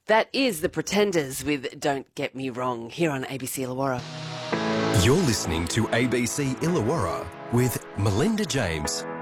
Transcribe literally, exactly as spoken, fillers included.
That is The Pretenders with Don't Get Me Wrong here on A B C Illawarra. You're listening to A B C Illawarra with Melinda James.